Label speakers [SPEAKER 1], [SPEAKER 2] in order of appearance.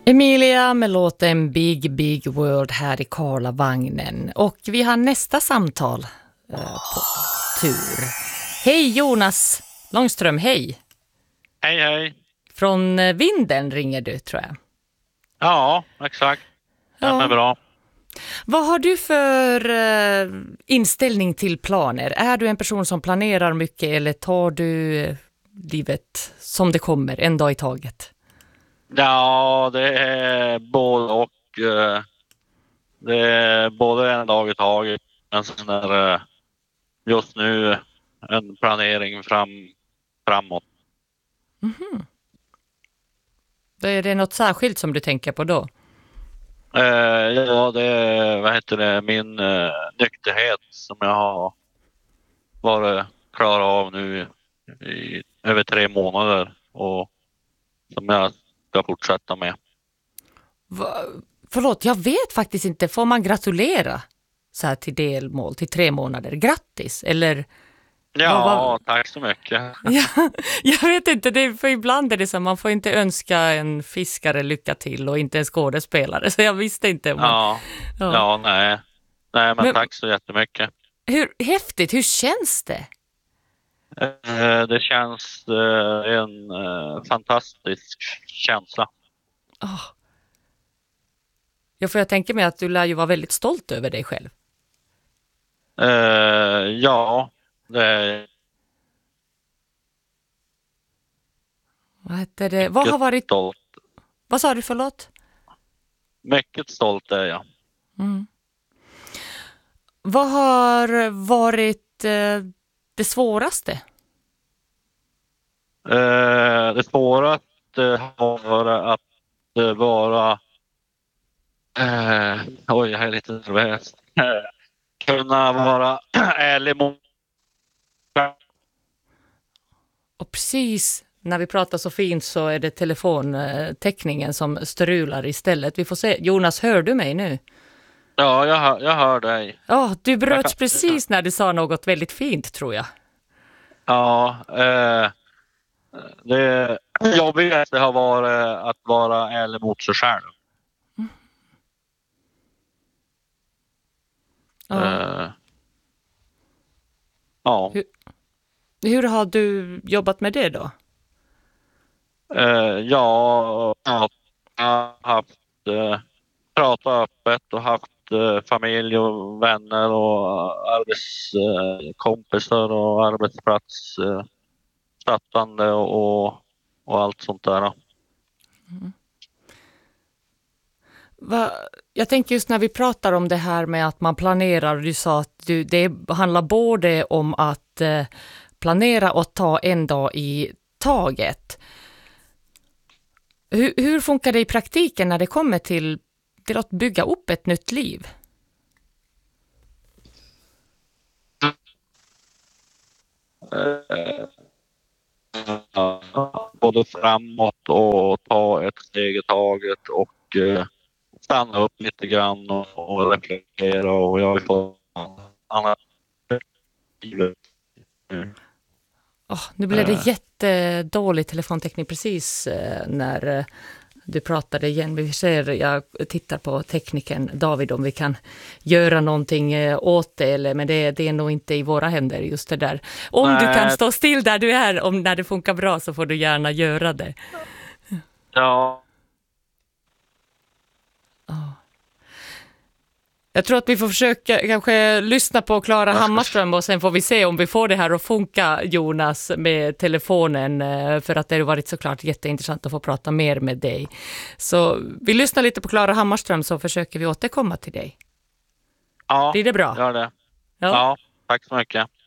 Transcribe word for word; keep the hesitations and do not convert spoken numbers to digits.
[SPEAKER 1] Emilia med låten Big Big World här i Karlavagnen. Och vi har nästa samtal eh, på tur. Hej Jonas Långström, hej.
[SPEAKER 2] Hej, hej.
[SPEAKER 1] Från eh, Vinden ringer du, tror jag.
[SPEAKER 2] Ja, exakt. Det är
[SPEAKER 1] Ja.
[SPEAKER 2] bra.
[SPEAKER 1] Vad har du för eh, inställning till planer? Är du en person som planerar mycket eller tar du eh, livet som det kommer, en dag i taget?
[SPEAKER 2] Ja, det är både och. eh, Det är både en dag i taget, men sen är det just nu en planering fram, framåt.
[SPEAKER 1] Mhm. Då är det något särskilt som du tänker på då?
[SPEAKER 2] Eh, ja, det är, vad heter det, min eh, nykterhet som jag har varit klar av nu i över tre månader och som jag ska fortsätta med.
[SPEAKER 1] Va? Förlåt, jag vet faktiskt inte. Får man gratulera så här till delmål, till tre månader? Grattis, eller?
[SPEAKER 2] Ja,
[SPEAKER 1] Vad- vad-
[SPEAKER 2] tack så mycket.
[SPEAKER 1] Ja, jag vet inte, det är, för ibland är det så man får inte önska en fiskare lycka till och inte en skådespelare, så jag visste inte. Om man,
[SPEAKER 2] Ja,
[SPEAKER 1] ja.
[SPEAKER 2] ja, nej. Nej, men,
[SPEAKER 1] Men-
[SPEAKER 2] tack så jättemycket.
[SPEAKER 1] Hur häftigt, hur känns det?
[SPEAKER 2] Eh, Det känns eh, en eh, fantastisk känsla.
[SPEAKER 1] Oh. Ja, för jag tänker mig att du lär ju vara väldigt stolt över dig själv.
[SPEAKER 2] Eh, Ja, det är
[SPEAKER 1] Vad heter det? Vad har varit,
[SPEAKER 2] stolt.
[SPEAKER 1] vad sa du, förlåt?
[SPEAKER 2] Mycket stolt är jag.
[SPEAKER 1] Mm. Vad har varit eh, det svåraste?
[SPEAKER 2] Eh, Det svåraste har varit att eh, vara... Eh, oj, jag är lite nervös. Eh, kunna vara ärlig mot...
[SPEAKER 1] Och precis när vi pratar så fint så är det telefontäckningen som strular istället. Vi får se. Jonas, hör du mig nu?
[SPEAKER 2] Ja, jag, hör- jag hör dig.
[SPEAKER 1] Ja, du bröts
[SPEAKER 2] Jag kan-
[SPEAKER 1] precis när du sa något väldigt fint, tror jag.
[SPEAKER 2] Ja, eh, det jobbigaste har varit att vara ärlig mot sig själv.
[SPEAKER 1] Ja.
[SPEAKER 2] Eh, ja,
[SPEAKER 1] Hur, hur har du jobbat med det då?
[SPEAKER 2] eh, ja, ja, jag har haft eh, pratat öppet och haft eh, familj och vänner och arbetskompisar och arbetsplats eh, stöttande och, och allt sånt där.
[SPEAKER 1] Va, jag tänker just när vi pratar om det här med att man planerar, du sa att du, det handlar både om att eh, planera och ta en dag i taget. Hur, hur funkar det i praktiken när det kommer till, till att bygga upp ett nytt liv?
[SPEAKER 2] Eh, både framåt och ta ett steg i taget och eh, stanna upp lite grann och, och reflektera och jag har fått annat livet. Mm.
[SPEAKER 1] Oh, nu blev det
[SPEAKER 2] Eh.
[SPEAKER 1] jättedålig telefontäckning precis eh, när eh, du pratade igen. Vi ser, jag tittar på tekniken David om vi kan göra någonting eh, åt det, eller, men det, det är nog inte i våra händer just det där. Om
[SPEAKER 2] Nej.
[SPEAKER 1] du kan stå still där du är, om när det funkar bra så får du gärna göra det.
[SPEAKER 2] Ja,
[SPEAKER 1] Jag tror att vi får försöka kanske lyssna på Klara Hammarström och sen får vi se om vi får det här att funka, Jonas, med telefonen, eh, för att det har varit såklart jätteintressant att få prata mer med dig. Så vi lyssnar lite på Klara Hammarström så försöker vi återkomma till dig.
[SPEAKER 2] ja,
[SPEAKER 1] Blir det bra?
[SPEAKER 2] gör det.
[SPEAKER 1] Ja.
[SPEAKER 2] Ja, tack så mycket.